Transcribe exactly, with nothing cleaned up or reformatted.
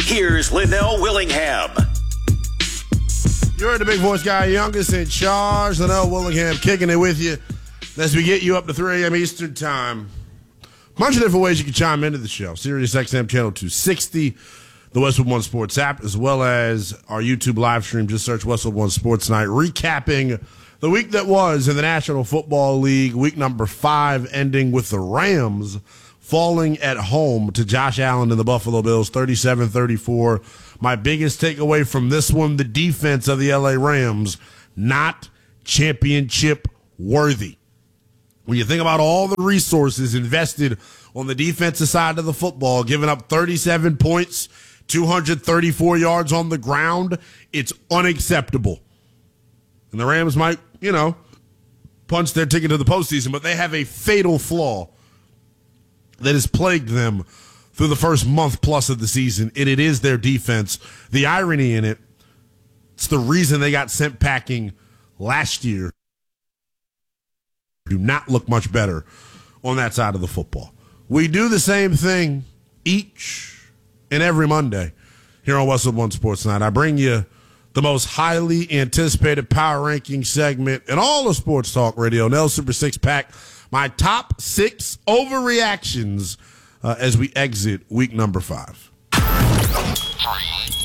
Here's Linnell Willingham. You're the big voice guy, youngest in charge. Linnell Willingham kicking it with you as we get you up to three a.m. Eastern Time. A bunch of different ways you can chime into the show. Sirius X M Channel two sixty, the Westwood One Sports app, as well as our YouTube live stream. Just search Westwood One Sports Night, recapping the week that was in the National Football League, week number five, ending with the Rams falling at home to Josh Allen and the Buffalo Bills, thirty-seven thirty-four. My biggest takeaway from this one, the defense of the L A Rams, not championship worthy. When you think about all the resources invested on the defensive side of the football, giving up thirty-seven points, two hundred thirty-four yards on the ground, it's unacceptable. And the Rams might, you know, punch their ticket to the postseason, but they have a fatal flaw that has plagued them through the first month plus of the season, and it is their defense. The irony in it, it's the reason they got sent packing last year. Do not look much better on that side of the football. We do the same thing each and every Monday here on Westwood One Sports Night. I bring you the most highly anticipated power ranking segment in all of sports talk radio, Nell Super Six Pack. My top six overreactions uh, as we exit week number five. Three.